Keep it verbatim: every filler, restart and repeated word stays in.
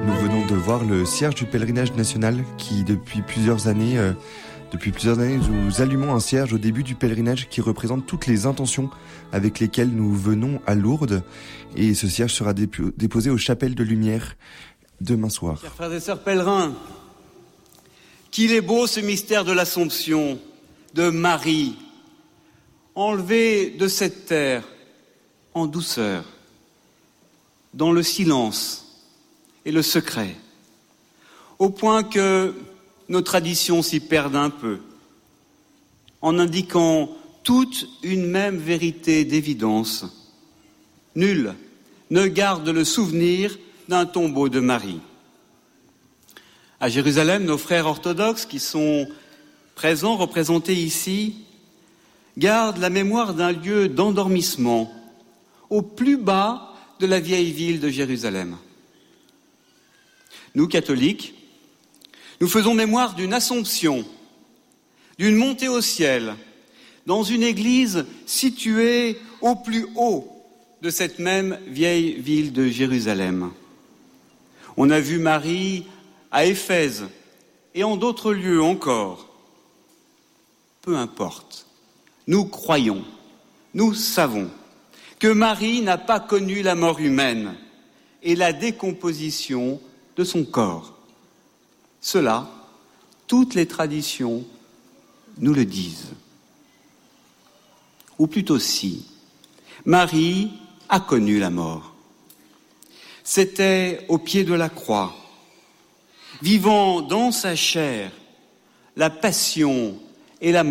Nous venons de voir le cierge du pèlerinage national qui, depuis plusieurs années, euh, depuis plusieurs années, nous allumons un cierge au début du pèlerinage qui représente toutes les intentions avec lesquelles nous venons à Lourdes. Et ce cierge sera dépo- déposé aux chapelles de lumière demain soir. Chers frères et sœurs pèlerins, qu'il est beau ce mystère de l'Assomption de Marie, enlevée de cette terre en douceur, dans le silence et le secret, au point que nos traditions s'y perdent un peu, en indiquant toute une même vérité d'évidence. Nul ne garde le souvenir d'un tombeau de Marie. À Jérusalem, nos frères orthodoxes qui sont présents, représentés ici, gardent la mémoire d'un lieu d'endormissement au plus bas de la vieille ville de Jérusalem. Nous, catholiques, nous faisons mémoire d'une Assomption, d'une montée au ciel, dans une église située au plus haut de cette même vieille ville de Jérusalem. On a vu Marie à Éphèse et en d'autres lieux encore. Peu importe, nous croyons, nous savons que Marie n'a pas connu la mort humaine et la décomposition de son corps. Cela, toutes les traditions nous le disent. Ou plutôt si, Marie a connu la mort. C'était au pied de la croix, vivant dans sa chair la passion et la